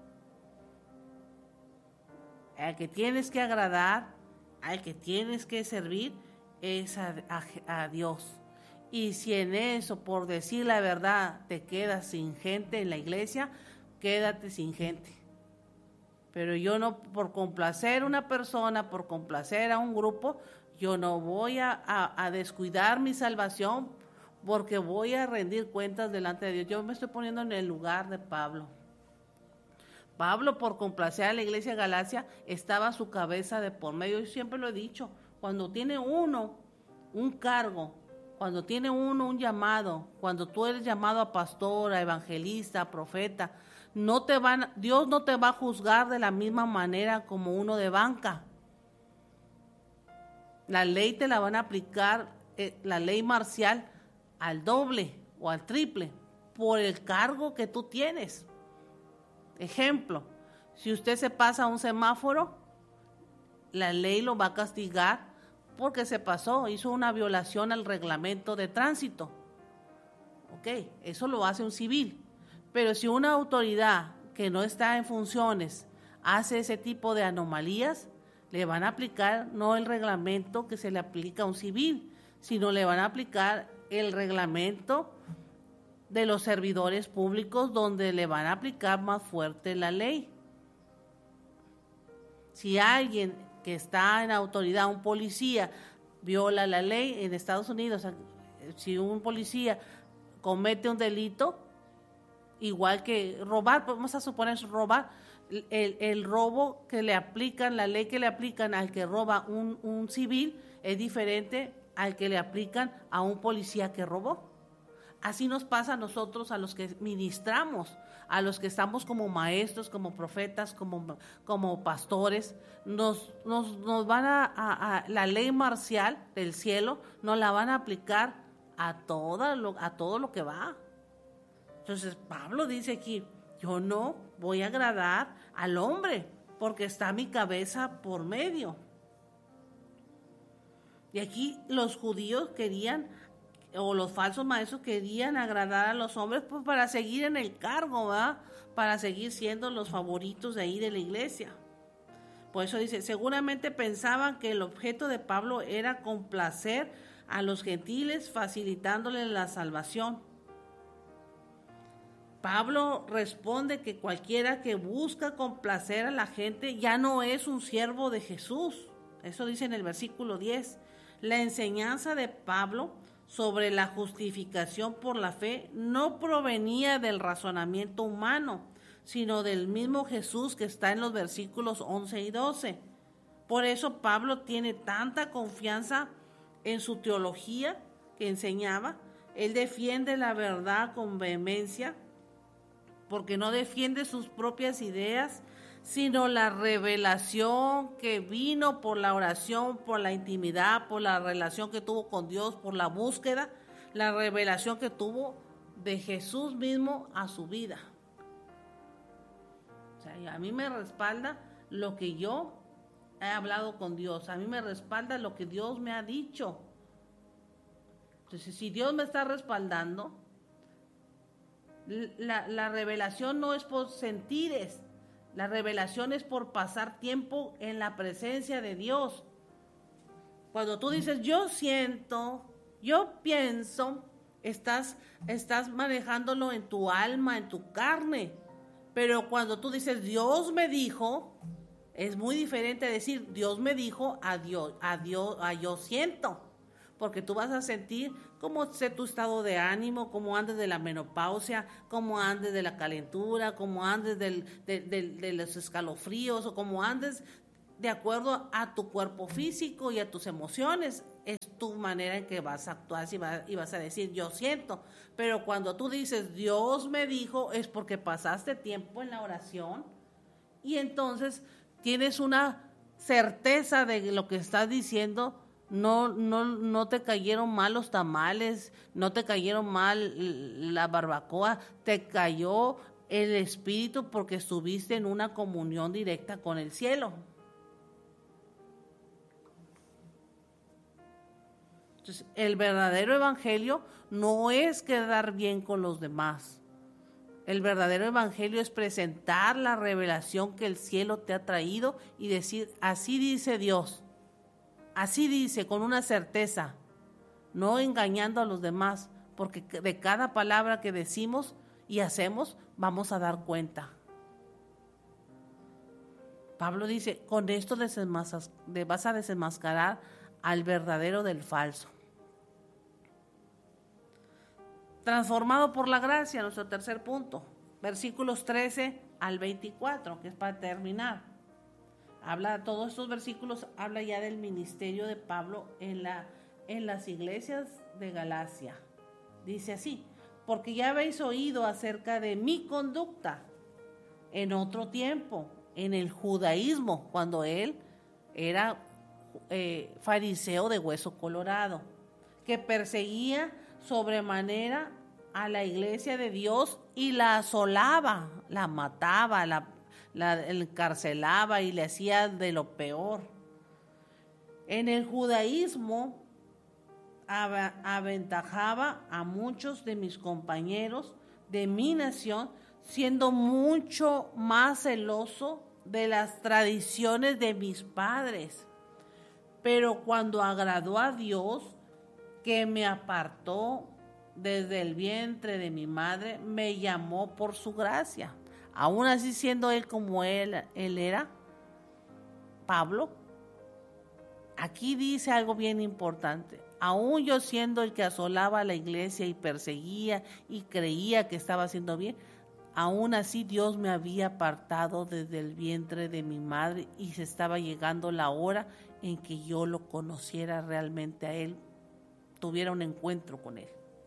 Al que tienes que agradar, al que tienes que servir, es a, a, a Dios. Y si en eso, por decir la verdad, te quedas sin gente en la iglesia, quédate sin gente. Pero yo no, por complacer a una persona, por complacer a un grupo, yo no voy a, a, a descuidar mi salvación, porque voy a rendir cuentas delante de Dios. Yo me estoy poniendo en el lugar de Pablo. Pablo, por complacer a la iglesia de Galacia, estaba su cabeza de por medio. Yo siempre lo he dicho, cuando tiene uno un cargo, cuando tiene uno un llamado, cuando tú eres llamado a pastor, a evangelista, a profeta, no te van, Dios no te va a juzgar de la misma manera como uno de banca. La ley te la van a aplicar, eh, la ley marcial, al doble o al triple por el cargo que tú tienes. Ejemplo, si usted se pasa a un semáforo, la ley lo va a castigar porque se pasó, hizo una violación al reglamento de tránsito. Ok, eso lo hace un civil. Pero si una autoridad que no está en funciones hace ese tipo de anomalías, le van a aplicar no el reglamento que se le aplica a un civil, sino le van a aplicar el reglamento de los servidores públicos, donde le van a aplicar más fuerte la ley. Si alguien que está en autoridad, un policía, viola la ley en Estados Unidos, si un policía comete un delito, igual que robar, vamos a suponer robar, el, el robo que le aplican, la ley que le aplican al que roba un, un civil es diferente al que le aplican a un policía que robó. Así nos pasa a nosotros, a los que ministramos, a los que estamos como maestros, como profetas, como, como pastores. Nos, nos, nos van a, a, a la ley marcial del cielo, nos la van a aplicar a, toda lo, a todo lo que va. Entonces Pablo dice aquí, yo no voy a agradar al hombre, porque está mi cabeza por medio. Y aquí los judíos querían, o los falsos maestros querían agradar a los hombres, pues para seguir en el cargo, ¿verdad? Para seguir siendo los favoritos de ahí de la iglesia. Por eso dice, seguramente pensaban que el objeto de Pablo era complacer a los gentiles, facilitándoles la salvación. Pablo responde que cualquiera que busca complacer a la gente ya no es un siervo de Jesús. Eso dice en el versículo diez. La enseñanza de Pablo sobre la justificación por la fe no provenía del razonamiento humano, sino del mismo Jesús que está en los versículos once y doce. Por eso Pablo tiene tanta confianza en su teología que enseñaba. Él defiende la verdad con vehemencia, porque no defiende sus propias ideas, sino la revelación que vino por la oración, por la intimidad, por la relación que tuvo con Dios, por la búsqueda, la revelación que tuvo de Jesús mismo a su vida. O sea, a mí me respalda lo que yo he hablado con Dios, a mí me respalda lo que Dios me ha dicho. Entonces, si Dios me está respaldando, la, la revelación no es por sentires. La revelación es por pasar tiempo en la presencia de Dios. Cuando tú dices, yo siento, yo pienso, estás, estás manejándolo en tu alma, en tu carne. Pero cuando tú dices, Dios me dijo, es muy diferente decir, Dios me dijo a Dios, a Dios, a yo siento. porque tú vas a sentir cómo esté tu estado de ánimo, cómo andes de la menopausia, cómo andes de la calentura, cómo andes del, de, de, de los escalofríos, o cómo andes de acuerdo a tu cuerpo físico y a tus emociones. Es tu manera en que vas a actuar y, va, y vas a decir, yo siento. Pero cuando tú dices, Dios me dijo, es porque pasaste tiempo en la oración y entonces tienes una certeza de lo que estás diciendo. No, no, no te cayeron mal los tamales, no te cayeron mal la barbacoa, te cayó el Espíritu porque estuviste en una comunión directa con el cielo. Entonces, el verdadero evangelio no es quedar bien con los demás. El verdadero evangelio es presentar la revelación que el cielo te ha traído y decir, así dice Dios. Así dice, con una certeza, no engañando a los demás, porque de cada palabra que decimos y hacemos vamos a dar cuenta. Pablo dice, con esto vas a desenmascarar al verdadero del falso. Transformado por la gracia, nuestro tercer punto, versículos trece al veinticuatro, que es para terminar. Habla, todos estos versículos habla ya del ministerio de Pablo en, la, en las iglesias de Galacia. Dice así, porque ya habéis oído acerca de mi conducta en otro tiempo, en el judaísmo, cuando él era eh, fariseo de hueso colorado, que perseguía sobremanera a la iglesia de Dios y la asolaba, la mataba, la la encarcelaba y le hacía de lo peor. En el judaísmo av- aventajaba a muchos de mis compañeros de mi nación, siendo mucho más celoso de las tradiciones de mis padres. Pero cuando agradó a Dios, que me apartó desde el vientre de mi madre, me llamó por su gracia. Aún así, siendo él como él, él era, Pablo, aquí dice algo bien importante. Aún yo siendo el que asolaba a la iglesia y perseguía y creía que estaba haciendo bien, aún así Dios me había apartado desde el vientre de mi madre y se estaba llegando la hora en que yo lo conociera realmente a él, tuviera un encuentro con él.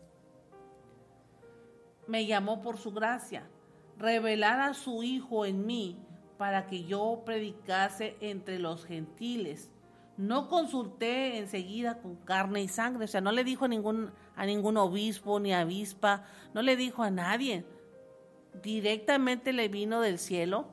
Me llamó por su gracia, revelar a su Hijo en mí para que yo predicase entre los gentiles. No consulté enseguida con carne y sangre, o sea, no le dijo a ningún, a ningún obispo ni avispa, no le dijo a nadie. Directamente le vino del cielo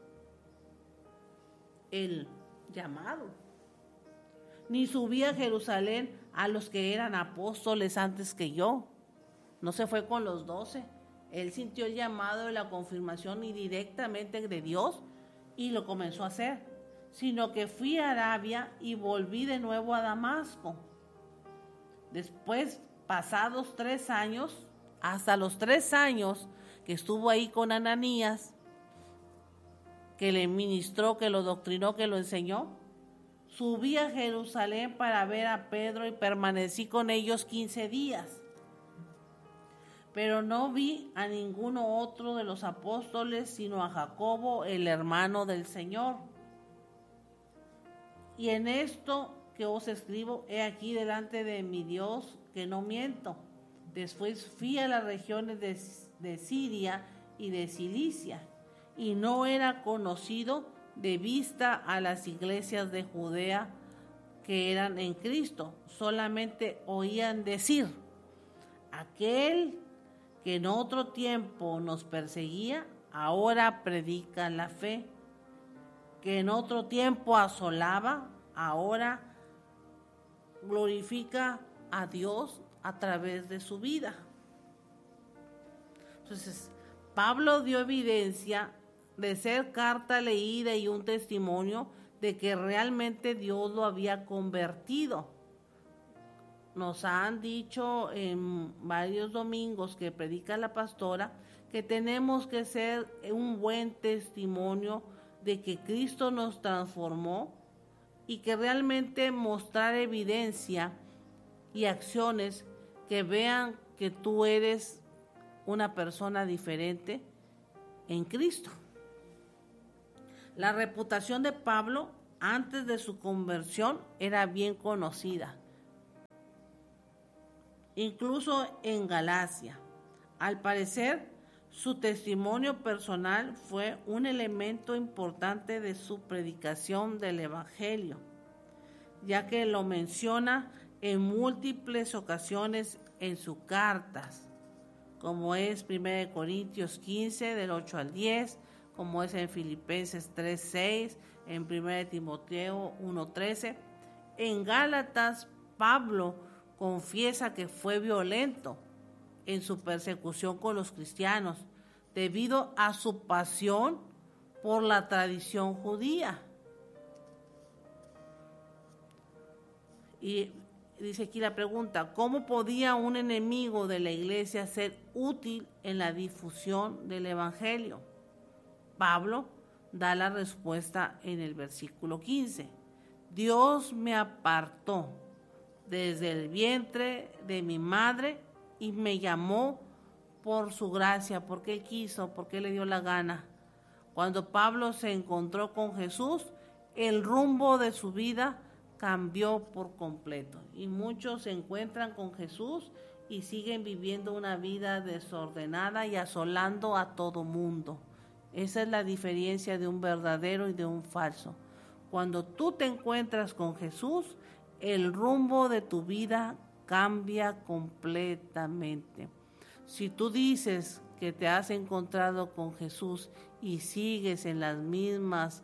el llamado. Ni subí a Jerusalén a los que eran apóstoles antes que yo. No se fue con los doce. Él sintió el llamado de la confirmación y directamente de Dios y lo comenzó a hacer, sino que fui a Arabia y volví de nuevo a Damasco. Después, pasados tres años, hasta los tres años que estuvo ahí con Ananías, que le ministró, que lo doctrinó, que lo enseñó, subí a Jerusalén para ver a Pedro y permanecí con ellos quince días. Pero no vi a ninguno otro de los apóstoles, sino a Jacobo, el hermano del Señor. Y en esto que os escribo, he aquí delante de mi Dios, que no miento. Después fui a las regiones de, de Siria y de Cilicia, y no era conocido de vista a las iglesias de Judea que eran en Cristo. Solamente oían decir, aquel que en otro tiempo nos perseguía, ahora predica la fe, que en otro tiempo asolaba, ahora glorifica a Dios a través de su vida. Entonces, Pablo dio evidencia de ser carta leída y un testimonio de que realmente Dios lo había convertido. Nos han dicho en varios domingos que predica la pastora que tenemos que ser un buen testimonio de que Cristo nos transformó y que realmente mostrar evidencia y acciones que vean que tú eres una persona diferente en Cristo. La reputación de Pablo antes de su conversión era bien conocida, incluso en Galacia. Al parecer, su testimonio personal fue un elemento importante de su predicación del Evangelio, ya que lo menciona en múltiples ocasiones en sus cartas, como es primera de Corintios quince, del ocho al diez, como es en Filipenses tres seis, en primera de Timoteo uno trece. En Gálatas, Pablo confiesa que fue violento en su persecución con los cristianos, debido a su pasión por la tradición judía. Y dice aquí la pregunta, ¿cómo podía un enemigo de la iglesia ser útil en la difusión del Evangelio? Pablo da la respuesta en el versículo quince. Dios me apartó desde el vientre de mi madre y me llamó por su gracia, porque Él quiso, porque Él le dio la gana. Cuando Pablo se encontró con Jesús, el rumbo de su vida cambió por completo. Y muchos se encuentran con Jesús y siguen viviendo una vida desordenada y asolando a todo mundo. Esa es la diferencia de un verdadero y de un falso. Cuando tú te encuentras con Jesús, el rumbo de tu vida cambia completamente. Si tú dices que te has encontrado con Jesús y sigues en las mismas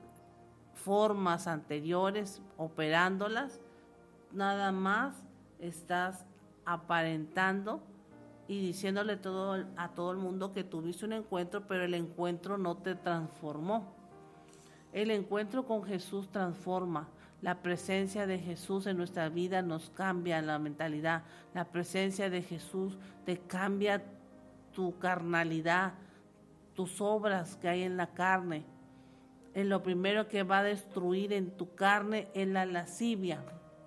formas anteriores, operándolas, nada más estás aparentando y diciéndole todo, a todo el mundo que tuviste un encuentro, pero el encuentro no te transformó. El encuentro con Jesús transforma. La presencia de Jesús en nuestra vida nos cambia la mentalidad. La presencia de Jesús te cambia tu carnalidad, tus obras que hay en la carne. En lo primero que va a destruir en tu carne es la lascivia.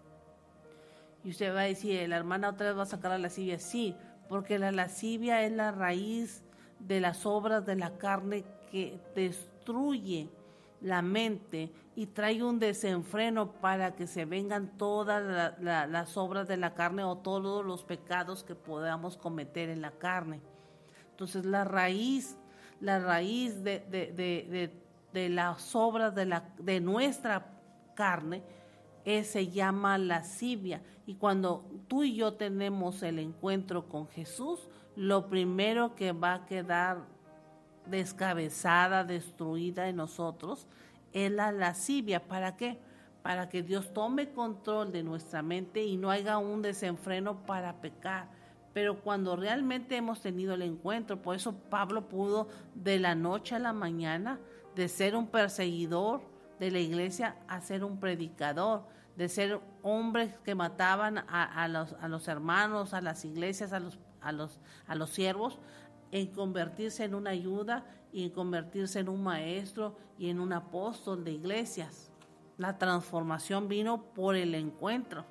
Y usted va a decir, la hermana otra vez va a sacar la lascivia. Sí, porque la lascivia es la raíz de las obras de la carne que destruye la mente y trae un desenfreno para que se vengan todas la, la, las obras de la carne o todos los pecados que podamos cometer en la carne. Entonces la raíz, la raíz de, de, de, de, de las obras de, la, de nuestra carne es, se llama lascivia. Y cuando tú y yo tenemos el encuentro con Jesús, lo primero que va a quedar descabezada, destruida en nosotros, es la lascivia. ¿Para qué? Para que Dios tome control de nuestra mente y no haya un desenfreno para pecar. Pero cuando realmente hemos tenido el encuentro, por eso Pablo pudo de la noche a la mañana, de ser un perseguidor de la iglesia a ser un predicador, de ser hombres que mataban a, a, los, a los hermanos, a las iglesias, a los, a los, a los siervos, en convertirse en una ayuda y en convertirse en un maestro y en un apóstol de iglesias. La transformación vino por el encuentro.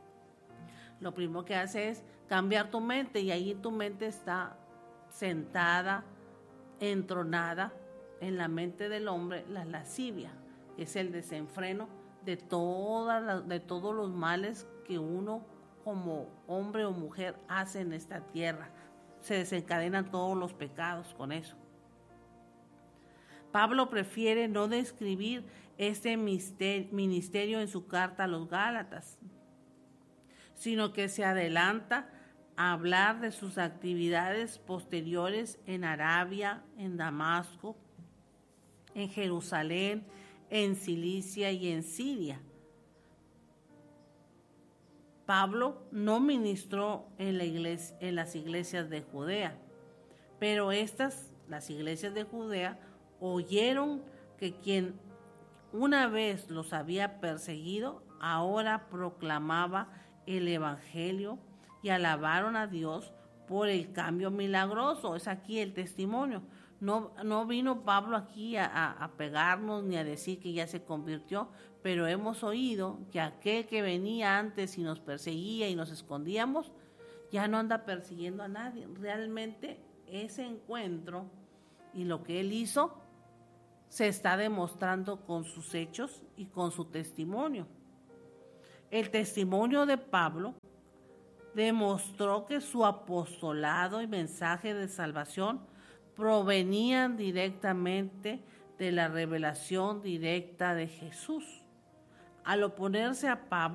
Lo primero que hace es cambiar tu mente y ahí tu mente está sentada, entronada en la mente del hombre, la lascivia, que es el desenfreno de, toda la, de todos los males que uno como hombre o mujer hace en esta tierra. Se desencadenan todos los pecados con eso. Pablo prefiere no describir este ministerio en su carta a los Gálatas, sino que se adelanta a hablar de sus actividades posteriores en Arabia, en Damasco, en Jerusalén, en Cilicia y en Siria. Pablo no ministró en, la iglesia, en las iglesias de Judea, pero estas, las iglesias de Judea, oyeron que quien una vez los había perseguido, ahora proclamaba el evangelio y alabaron a Dios por el cambio milagroso. Es aquí el testimonio. No, no vino Pablo aquí a, a, a pegarnos ni a decir que ya se convirtió, pero hemos oído que aquel que venía antes y nos perseguía y nos escondíamos, ya no anda persiguiendo a nadie. Realmente ese encuentro y lo que él hizo se está demostrando con sus hechos y con su testimonio. El testimonio de Pablo demostró que su apostolado y mensaje de salvación provenían directamente de la revelación directa de Jesús. Al oponerse a Pablo,